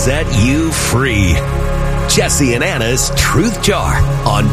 Set you free. Jesse and Anna's Truth Jar on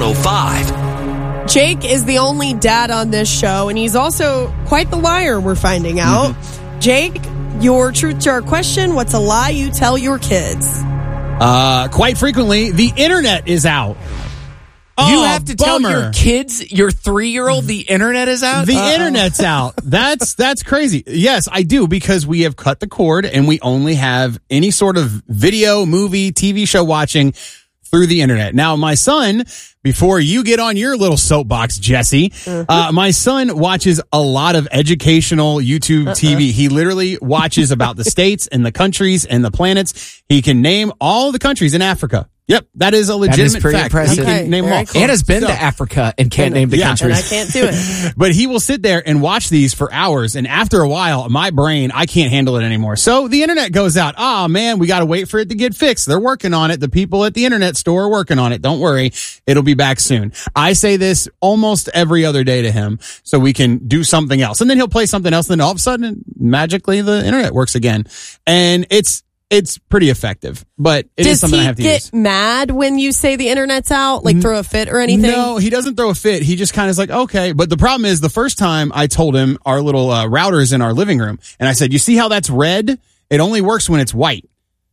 B105. Jake is the only dad on this show, and he's also quite the liar, we're finding out. Jake, your Truth Jar question, what's a lie you tell your kids? Quite frequently, the internet is out. You have to tell your kids, your 3-year-old, the internet is out? The internet's out. That's crazy. Yes, I do, because we have cut the cord and we only have any sort of video, movie, TV show watching through the internet. Now, my son, before you get on your little soapbox, Jesse, my son watches a lot of educational YouTube TV. He literally watches about the states and the countries and the planets. He can name all the countries in Africa. Yep, that is a legitimate fact. Impressive. He can name them all. Cool. Anna's been to Africa and can't name the countries. And I can't do it. But he will sit there and watch these for hours, and after a while, my brain, I can't handle it anymore. So the internet goes out. Oh, man, we got to wait for it to get fixed. They're working on it. The people at the internet store are working on it. Don't worry. It'll be back soon. I say this almost every other day to him so we can do something else. And then he'll play something else, and then all of a sudden, magically, the internet works again. And it's pretty effective, but it is something I have to use. Does he get mad when you say the internet's out, like throw a fit or anything? No, he doesn't throw a fit. He just kind of is like, okay. But the problem is, the first time I told him our little router's in our living room, and I said, you see how that's red? It only works when it's white.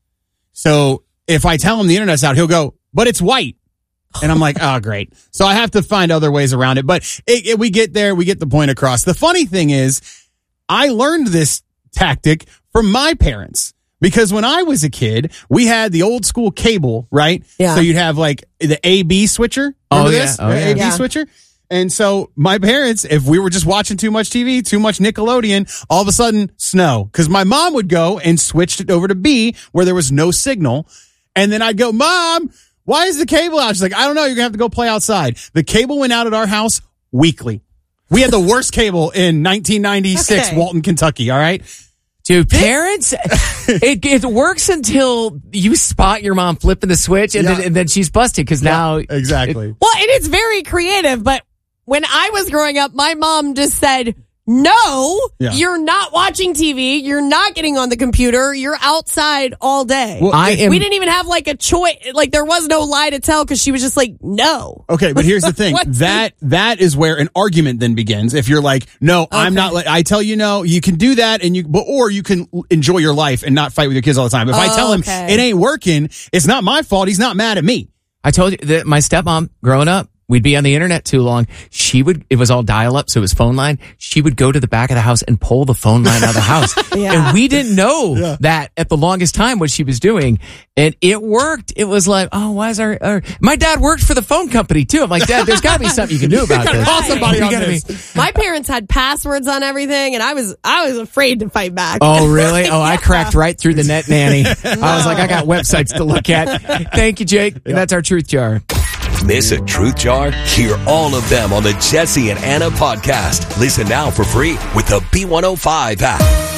So if I tell him the internet's out, he'll go, but it's white. And I'm like, oh, great. So I have to find other ways around it. But we get there. We get the point across. The funny thing is, I learned this tactic from my parents. Because when I was a kid, we had the old school cable, right? Yeah. So you'd have like the AB switcher. Remember this? AB switcher. And so my parents, if we were just watching too much TV, too much Nickelodeon, all of a sudden snow. Because my mom would go and switched it over to B where there was no signal. And then I'd go, Mom, why is the cable out? She's like, I don't know. You're going to have to go play outside. The cable went out at our house weekly. We had the worst cable in 1996, Walton, Kentucky. All right. Dude, parents, it works until you spot your mom flipping the switch and then she's busted because now. Exactly. Well, and it's very creative, but when I was growing up, my mom just said, no, you're not watching TV. You're not getting on the computer. You're outside all day. Well, we didn't even have like a choice. Like there was no lie to tell because she was just like, no. Okay, but here's the thing. that is where an argument then begins. If you're like, no, I'm not. I tell you no, you can do that, and or you can enjoy your life and not fight with your kids all the time. If I tell him it ain't working, it's not my fault. He's not mad at me. I told you that my stepmom growing up, we'd be on the internet too long. It was all dial up, so it was phone line. She would go to the back of the house and pull the phone line out of the house. And we didn't know that at the longest time what she was doing. And it worked. It was like, oh, why is our my dad worked for the phone company too. I'm like, Dad, there's gotta be something you can do about this. Call somebody on this. My parents had passwords on everything, and I was afraid to fight back. Oh, really? Oh, I cracked right through the net nanny. I was like, I got websites to look at. Thank you, Jake. And that's our Truth Jar. Miss a Truth Jar? Hear all of them on the Jesse and Anna podcast. Listen now for free with the B105 app.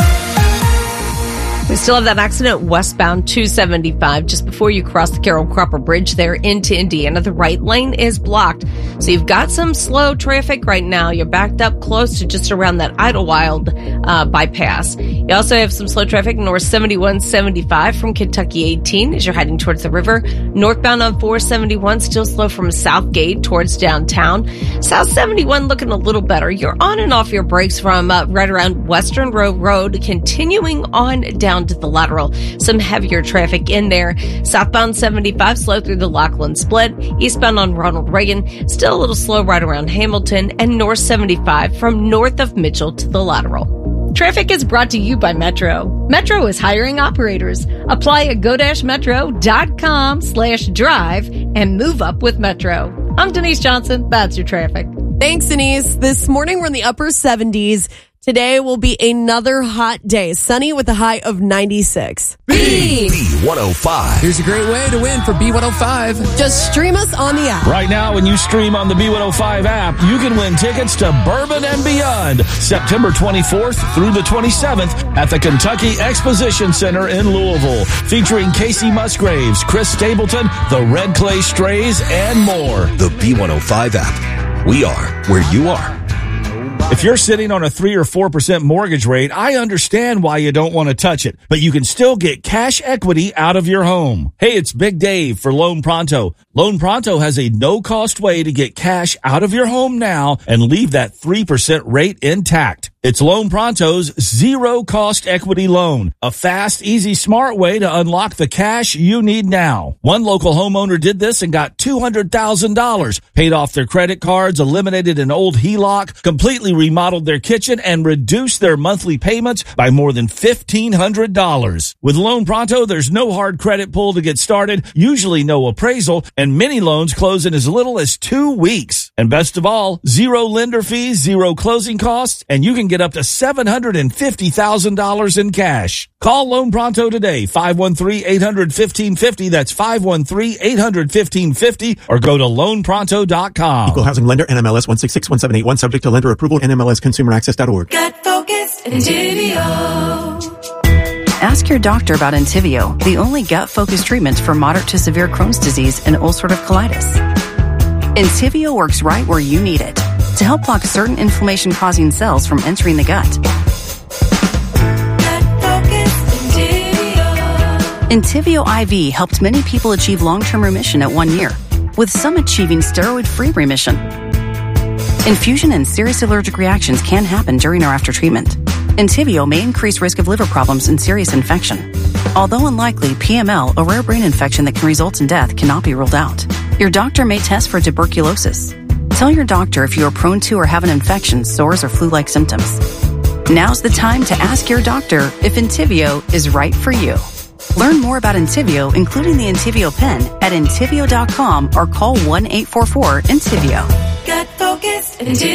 We still have that accident westbound 275 just before you cross the Carroll Cropper Bridge there into Indiana. The right lane is blocked. So you've got some slow traffic right now. You're backed up close to just around that Idlewild bypass. You also have some slow traffic north 7175 from Kentucky 18 as you're heading towards the river. Northbound on 471 still slow from Southgate towards downtown. South 71 looking a little better. You're on and off your brakes from right around Western Road, continuing on down to the lateral. Some heavier traffic in there. Southbound 75 slow through the Lachlan Split. Eastbound on Ronald Reagan still a little slow right around Hamilton, and North 75 from north of Mitchell to the lateral. Traffic is brought to you by Metro. Metro is hiring operators. Apply at go-metro.com/drive and move up with Metro. I'm Denise Johnson. That's your traffic. Thanks, Denise. This morning we're in the upper 70s. Today will be another hot day. Sunny with a high of 96. B105. Here's a great way to win for B105. Just stream us on the app. Right now, when you stream on the B105 app, you can win tickets to Bourbon and Beyond, September 24th through the 27th at the Kentucky Exposition Center in Louisville, featuring Casey Musgraves, Chris Stapleton, the Red Clay Strays, and more. The B105 app. We are where you are. If you're sitting on a 3 or 4% mortgage rate, I understand why you don't want to touch it, but you can still get cash equity out of your home. Hey, it's Big Dave for Loan Pronto. Loan Pronto has a no-cost way to get cash out of your home now and leave that 3% rate intact. It's Loan Pronto's zero-cost equity loan, a fast, easy, smart way to unlock the cash you need now. One local homeowner did this and got $200,000, paid off their credit cards, eliminated an old HELOC, completely remodeled their kitchen, and reduced their monthly payments by more than $1,500. With Loan Pronto, there's no hard credit pull to get started, usually no appraisal, and many loans close in as little as 2 weeks. And best of all, zero lender fees, zero closing costs, and you can get up to $750,000 in cash. Call Loan Pronto today, 513-800-1550. That's 513-800-1550, or go to loanpronto.com. Equal Housing Lender, NMLS 1661781, subject to lender approval, NMLSconsumeraccess.org. Get focused, Entivio. Ask your doctor about Entivio, the only gut-focused treatment for moderate to severe Crohn's disease and ulcerative colitis. Entivio works right where you need it to help block certain inflammation-causing cells from entering the gut. Entivio IV helped many people achieve long-term remission at 1 year, with some achieving steroid-free remission. Infusion and serious allergic reactions can happen during or after treatment. Entivio may increase risk of liver problems and serious infection. Although unlikely, PML, a rare brain infection that can result in death, cannot be ruled out. Your doctor may test for tuberculosis. Tell your doctor if you are prone to or have an infection, sores, or flu-like symptoms. Now's the time to ask your doctor if Entivio is right for you. Learn more about Entivio, including the Entivio pen, at Entivio.com or call 1-844-ENTIVIO. Get focused,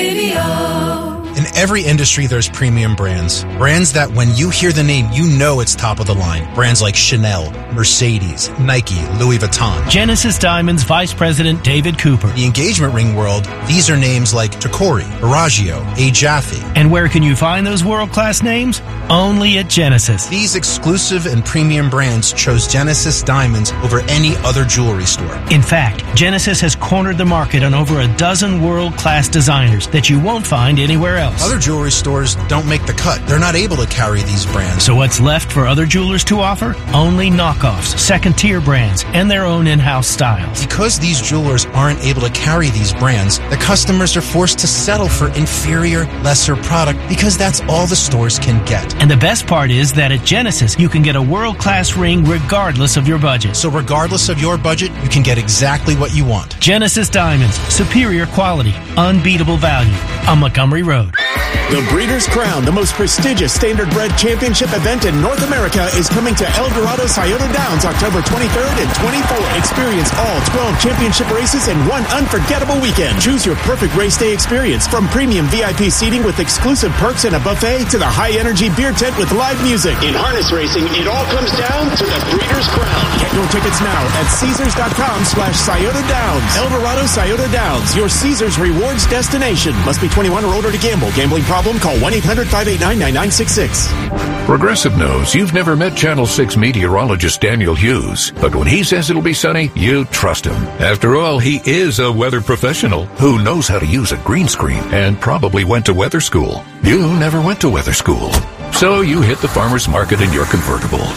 Entivio. In every industry, there's premium brands. Brands that when you hear the name, you know it's top of the line. Brands like Chanel, Mercedes, Nike, Louis Vuitton. Genesis Diamonds Vice President David Cooper. The engagement ring world, these are names like Tacori, Bellagio, A. Jaffe. And where can you find those world-class names? Only at Genesis. These exclusive and premium brands chose Genesis Diamonds over any other jewelry store. In fact, Genesis has cornered the market on over a dozen world-class designers that you won't find anywhere else. Other jewelry stores don't make the cut. They're not able to carry these brands. So what's left for other jewelers to offer? Only knockoffs, second-tier brands, and their own in-house styles. Because these jewelers aren't able to carry these brands, the customers are forced to settle for inferior, lesser product because that's all the stores can get. And the best part is that at Genesis, you can get a world-class ring regardless of your budget. So regardless of your budget, you can get exactly what you want. Genesis Diamonds, superior quality, unbeatable value, on Montgomery Road. The Breeders' Crown, the most prestigious standardbred championship event in North America, is coming to El Dorado Scioto Downs October 23rd and 24th. Experience all 12 championship races in one unforgettable weekend. Choose your perfect race day experience, from premium VIP seating with exclusive perks and a buffet to the high-energy beer tent with live music. In harness racing, it all comes down to the Breeders' Crown. Get your tickets now at Caesars.com/Scioto Downs. El Dorado Scioto Downs, your Caesars Rewards destination. Must be 21 or older to gamble. Gambling problem? Call 1-800-589-9966. Progressive knows you've never met Channel 6 meteorologist Daniel Hughes, but when he says it'll be sunny, you trust him. After all, he is a weather professional who knows how to use a green screen and probably went to weather school. You never went to weather school, so you hit the farmer's market in your convertible.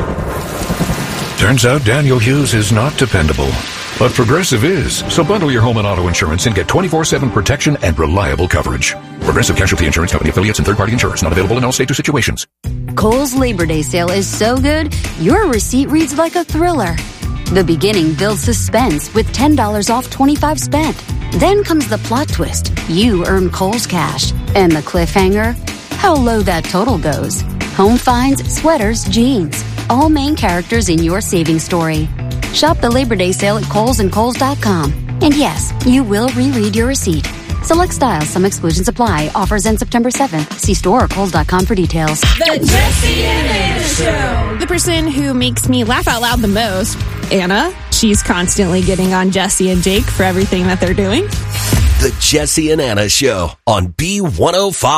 Turns out Daniel Hughes is not dependable. But Progressive is. So bundle your home and auto insurance and get 24/7 protection and reliable coverage. Progressive Casualty Insurance Company, affiliates, and third-party insurers. Not available in all states or situations. Kohl's Labor Day sale is so good, your receipt reads like a thriller. The beginning builds suspense with $10 off 25 spent. Then comes the plot twist. You earn Kohl's cash. And the cliffhanger? How low that total goes. Home finds, sweaters, jeans. All main characters in your savings story. Shop the Labor Day sale at Kohl's and Kohl's.com. And yes, you will reread your receipt. Select styles, some exclusions apply. Offers end September 7th. See store or Kohl's.com for details. The Jesse and Anna Show. The person who makes me laugh out loud the most, Anna. She's constantly getting on Jesse and Jake for everything that they're doing. The Jesse and Anna Show on B105.